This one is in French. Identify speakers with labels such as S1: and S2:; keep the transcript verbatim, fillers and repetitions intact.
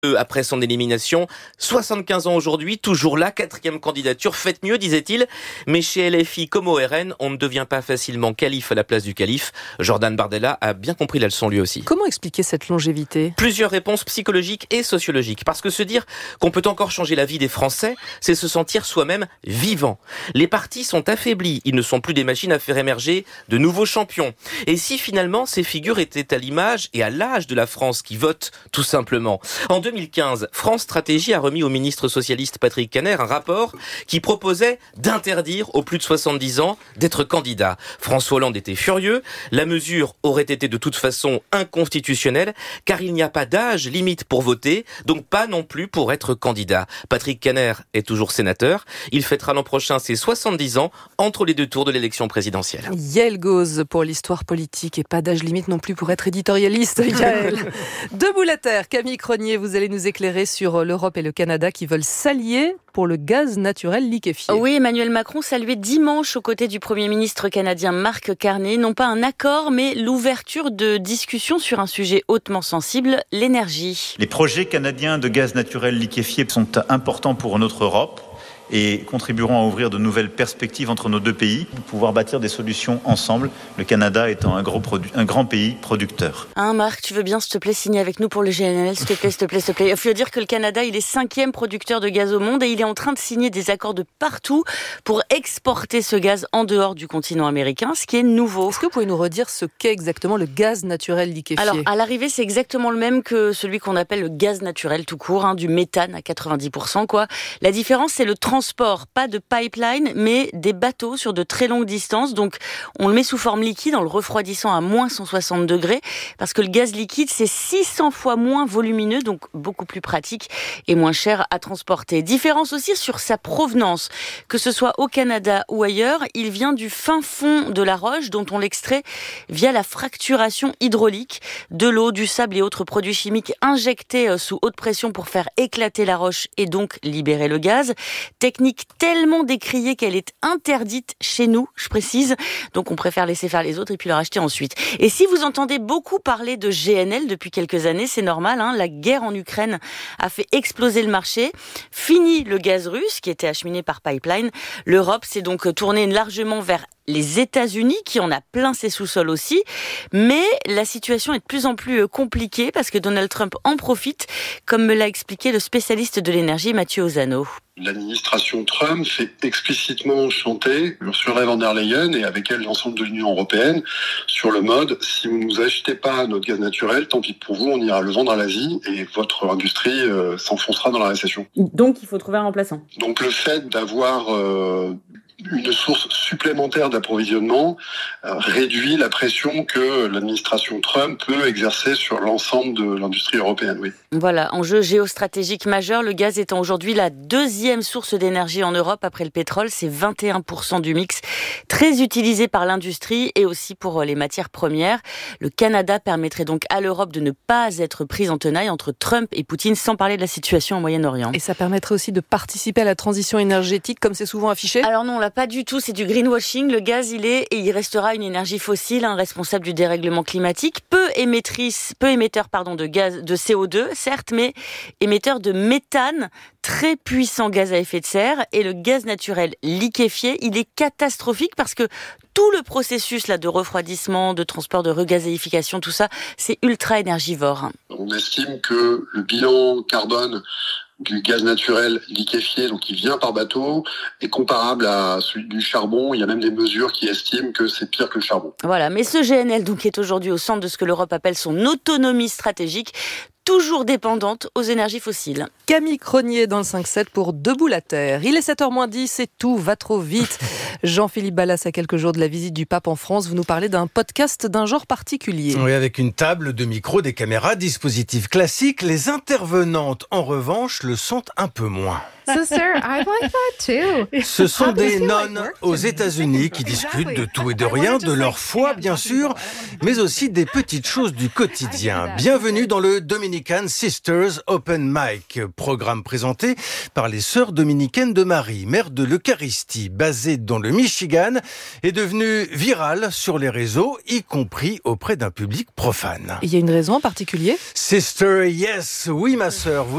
S1: Après son élimination, soixante-quinze ans aujourd'hui, toujours là, quatrième candidature, faites mieux, disait-il. Mais chez L F I comme au R N, on ne devient pas facilement calife à la place du calife. Jordan Bardella a bien compris la leçon lui aussi.
S2: Comment expliquer cette longévité ?
S1: Plusieurs réponses psychologiques et sociologiques. Parce que se dire qu'on peut encore changer la vie des Français, c'est se sentir soi-même vivant. Les partis sont affaiblis, ils ne sont plus des machines à faire émerger de nouveaux champions. Et si finalement ces figures étaient à l'image et à l'âge de la France qui vote, tout simplement. En deux mille quinze, France Stratégie a remis au ministre socialiste Patrick Kanner un rapport qui proposait d'interdire aux plus de soixante-dix ans d'être candidat. François Hollande était furieux. La mesure aurait été de toute façon inconstitutionnelle car il n'y a pas d'âge limite pour voter, donc pas non plus pour être candidat. Patrick Kanner est toujours sénateur. Il fêtera l'an prochain ses soixante-dix ans entre les deux tours de l'élection présidentielle.
S2: Yael Gauze pour l'histoire politique et pas d'âge limite non plus pour être éditorialiste. Yael. Debout la terre, Camille Cronier, vous allez nous éclairer sur l'Europe et le Canada qui veulent s'allier pour le gaz naturel liquéfié.
S3: Oui, Emmanuel Macron saluait dimanche aux côtés du Premier ministre canadien Mark Carney, non pas un accord, mais l'ouverture de discussions sur un sujet hautement sensible, l'énergie.
S4: Les projets canadiens de gaz naturel liquéfié sont importants pour notre Europe et contribueront à ouvrir de nouvelles perspectives entre nos deux pays pour pouvoir bâtir des solutions ensemble, le Canada étant un, gros produ- un grand pays producteur.
S3: Hein, Marc, tu veux bien, s'il te plaît, signer avec nous pour le G N L, s'il te plaît, s'il te plaît, s'il te plaît. Il faut dire que le Canada, il est cinquième producteur de gaz au monde et il est en train de signer des accords de partout pour exporter ce gaz en dehors du continent américain, ce qui est nouveau.
S2: Est-ce que vous pouvez nous redire ce qu'est exactement le gaz naturel liquéfié ?
S3: Alors, à l'arrivée, c'est exactement le même que celui qu'on appelle le gaz naturel tout court, hein, du méthane à quatre-vingt-dix pour cent, quoi. La différence, c'est le transport. Pas de pipeline, mais des bateaux sur de très longues distances. Donc, on le met sous forme liquide en le refroidissant à moins cent soixante degrés, parce que le gaz liquide, c'est six cents fois moins volumineux, donc beaucoup plus pratique et moins cher à transporter. Différence aussi sur sa provenance. Que ce soit au Canada ou ailleurs, il vient du fin fond de la roche, dont on l'extrait via la fracturation hydraulique, de l'eau, du sable et autres produits chimiques injectés sous haute pression pour faire éclater la roche et donc libérer le gaz. Technique tellement décriée qu'elle est interdite chez nous, je précise. Donc on préfère laisser faire les autres et puis le racheter ensuite. Et si vous entendez beaucoup parler de G N L depuis quelques années, c'est normal, hein, la guerre en Ukraine a fait exploser le marché. Fini le gaz russe qui était acheminé par pipeline. L'Europe s'est donc tournée largement vers les États-Unis, qui en a plein ses sous-sols aussi. Mais la situation est de plus en plus compliquée parce que Donald Trump en profite, comme me l'a expliqué le spécialiste de l'énergie Mathieu Ozano.
S5: L'administration Trump fait explicitement chanter Ursula von der Leyen et avec elle l'ensemble de l'Union européenne sur le mode « si vous ne nous achetez pas notre gaz naturel, tant pis pour vous, on ira le vendre à l'Asie et votre industrie euh, s'enfoncera dans la récession ».
S3: Donc il faut trouver un remplaçant.
S5: Donc le fait d'avoir euh, une source supplémentaire d'approvisionnement euh, réduit la pression que l'administration Trump peut exercer sur l'ensemble de l'industrie européenne. Oui.
S3: Voilà, enjeu géostratégique majeur. Le gaz étant aujourd'hui la deuxième source d'énergie en Europe après le pétrole, c'est vingt et un pour cent du mix, très utilisé par l'industrie et aussi pour les matières premières. Le Canada permettrait donc à l'Europe de ne pas être prise en tenaille entre Trump et Poutine, sans parler de la situation au Moyen-Orient.
S2: Et ça permettrait aussi de participer à la transition énergétique, comme c'est souvent affiché ?
S3: Alors non, là pas du tout, c'est du greenwashing. Le gaz, il est et il restera une énergie fossile, hein, responsable du dérèglement climatique, peu émettrice, peu émetteur pardon de gaz, de C O deux, certes, mais émetteur de méthane, très puissant gaz à effet de serre. Et le gaz naturel liquéfié, il est catastrophique parce que tout le processus là de refroidissement, de transport, de regazéification, tout ça, c'est ultra énergivore.
S5: On estime que le bilan carbone du gaz naturel liquéfié, donc qui vient par bateau, est comparable à celui du charbon. Il y a même des mesures qui estiment que c'est pire que le charbon.
S3: Voilà, mais ce G N L donc est aujourd'hui au centre de ce que l'Europe appelle son autonomie stratégique, toujours dépendante aux énergies fossiles.
S2: Camille Cronier dans le cinq sept pour Debout la Terre. Il est sept heures moins dix et tout va trop vite. Jean-Philippe Ballas, à quelques jours de la visite du pape en France, vous nous parlez d'un podcast d'un genre particulier.
S6: Oui, avec une table, de micros, des caméras, dispositif classique. Les intervenantes, en revanche, le sont un peu moins.
S7: Sister, I like that too.
S6: Ce sont des nonnes aux États-Unis qui discutent de tout et de rien, de leur foi bien sûr, mais aussi des petites choses du quotidien. Bienvenue dans le Dominican Sisters Open Mic, programme présenté par les sœurs dominicaines de Marie, mère de l'Eucharistie, basée dans le Michigan, est devenu viral sur les réseaux, y compris auprès d'un public profane.
S2: Il y a une raison en particulier ?
S6: Sister, yes, oui ma sœur, vous